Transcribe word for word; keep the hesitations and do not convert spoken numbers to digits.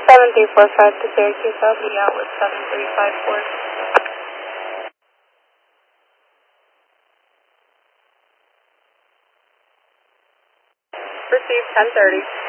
seven three four five to Syracuse, I'll be out with seven three five four. Received ten thirty.